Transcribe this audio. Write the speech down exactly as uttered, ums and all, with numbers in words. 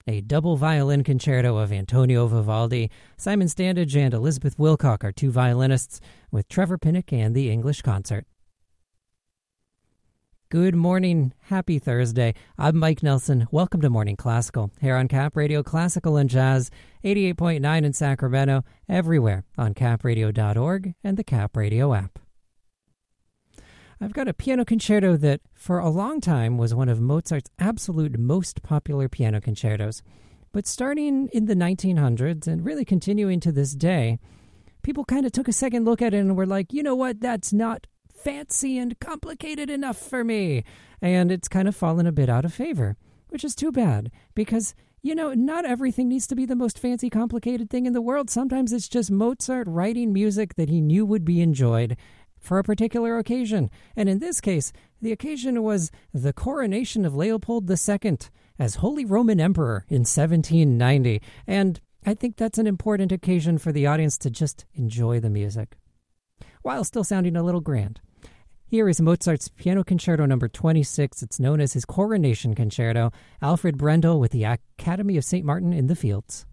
a double violin concerto of Antonio Vivaldi. Simon Standage and Elizabeth Wilcock are two violinists, with Trevor Pinnock and the English Concert. Good morning. Happy Thursday. I'm Mike Nelson. Welcome to Morning Classical, here on Cap Radio Classical and Jazz, eighty-eight point nine in Sacramento, everywhere on cap radio dot org and the Cap Radio app. I've got a piano concerto that, for a long time, was one of Mozart's absolute most popular piano concertos. But starting in the nineteen hundreds and really continuing to this day, people kind of took a second look at it and were like, you know what, that's not fancy and complicated enough for me. And it's kind of fallen a bit out of favor, which is too bad because, you know, not everything needs to be the most fancy, complicated thing in the world. Sometimes it's just Mozart writing music that he knew would be enjoyed for a particular occasion. And in this case, the occasion was the coronation of Leopold the Second as Holy Roman Emperor in seventeen ninety. And I think that's an important occasion for the audience to just enjoy the music, while still sounding a little grand. Here is Mozart's Piano Concerto number twenty-six. It's known as his Coronation Concerto. Alfred Brendel with the Academy of Saint Martin in the Fields.